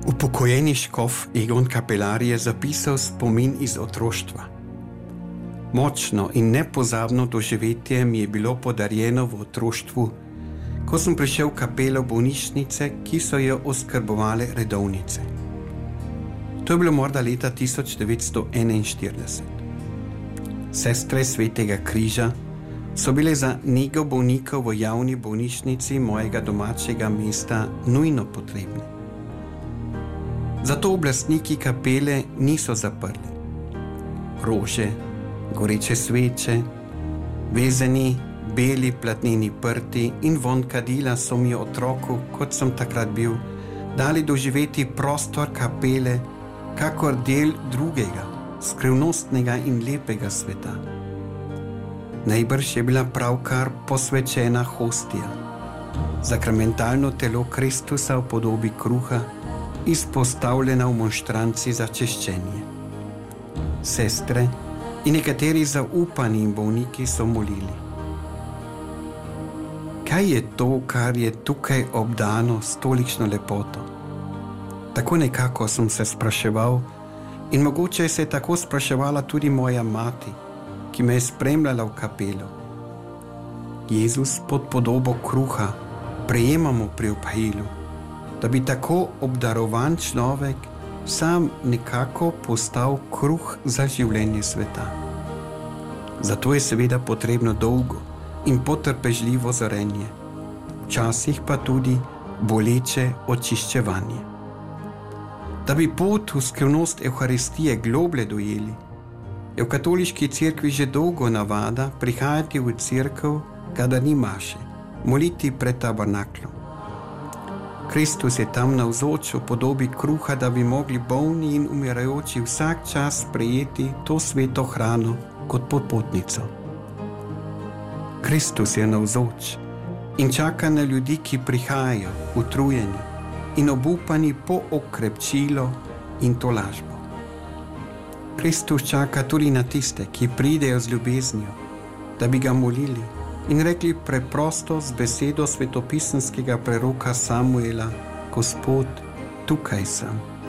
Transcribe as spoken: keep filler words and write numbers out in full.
Upokojeni škof Egon Kapelar je zapisal spomin iz otroštva. Močno in nepozabno doživetje mi je bilo podarjeno v otroštvu, ko sem prišel v kapelo bolnišnice, ki so jo oskrbovale redovnice. To je bilo morda leta tisoč devetsto enainštirideset. Sestre Svetega križa so bile za nego bolnikov v javni bolnišnici mojega domačega mesta nujno potrebne. Zato oblastniki kapele niso zaprli. Rože, goreče sveče, vezeni, beli platneni prti in vonj kadila so mi otroku, kot sem takrat bil, dali doživeti prostor kapele kakor del drugega, skrivnostnega in lepega sveta. Najbrž je bila pravkar posvečena hostija, sakramentalno telo Kristusa v podobi kruha, izpostavljena v monštranci za češčenje. Sestre in nekateri zaupani in bolniki so molili. Kaj je to, kar je tukaj obdano s tolikšno lepoto? Tako nekako sem se spraševal in mogoče se je tako spraševala tudi moja mati, ki me je spremljala v kapelo. Jezus pod podobo kruha prejemamo pri obhajilu, da bi tako obdarovan človek sam nekako postal kruh za življenje sveta. Zato je seveda potrebno dolgo in potrpežljivo zorenje, včasih pa tudi boleče očiščevanje. Da bi pot v skrivnost Evharistije globlje dojeli, je v katoliški cerkvi že dolgo navada prihajati v cerkev, kadar ni maše, moliti pred tabernaklom. Kristus je tam navzoč v podobi kruha, da bi mogli bolni in umirajoči vsak čas prejeti to sveto hrano kot popotnico. Kristus je navzoč in čaka na ljudi, ki prihajajo utrujeni in obupani po okrepčilo in tolažbo. Kristus čaka tudi na tiste, ki pridejo z ljubeznijo, da bi ga molili in rekli preprosto z besedo svetopisemskega preroka Samuela: Gospod, tukaj sem.